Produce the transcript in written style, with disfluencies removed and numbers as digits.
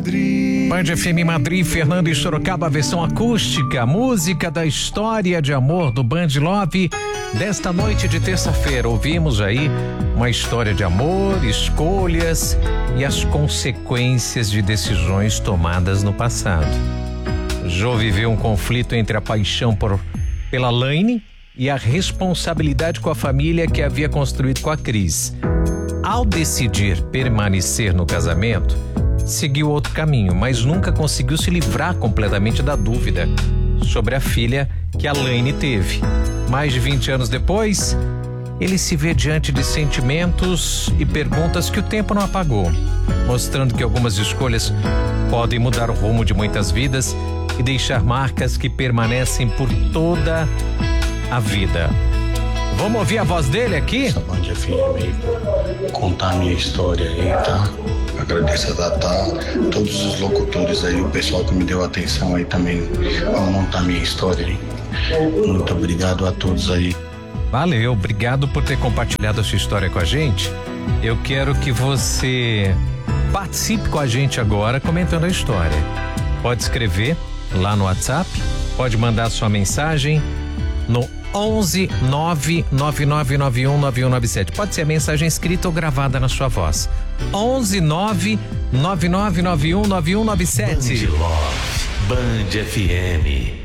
Madrid. Band FM Madrid, Fernando e Sorocaba, versão acústica, música da história de amor do Band Love. Desta noite de terça-feira, ouvimos aí uma história de amor, escolhas e as consequências de decisões tomadas no passado. Jô viveu um conflito entre a paixão pela Laine e a responsabilidade com a família que havia construído com a Cris. Ao decidir permanecer no casamento, seguiu outro caminho, mas nunca conseguiu se livrar completamente da dúvida sobre a filha que a Laine teve. Mais de 20 anos depois, ele se vê diante de sentimentos e perguntas que o tempo não apagou, mostrando que algumas escolhas podem mudar o rumo de muitas vidas e deixar marcas que permanecem por toda a vida. Vamos ouvir a voz dele aqui? Essa Band FM aí, contar a minha história aí, tá? Agradeço a Tatá, todos os locutores aí, o pessoal que me deu atenção aí também, vamos montar a minha história aí. Muito obrigado a todos aí. Valeu, obrigado por ter compartilhado a sua história com a gente. Eu quero que você participe com a gente agora comentando a história. Pode escrever lá no WhatsApp, pode mandar sua mensagem no 11 99991 9197. Pode ser a mensagem escrita ou gravada na sua voz. 11 99991 9197. Band Love, Band FM.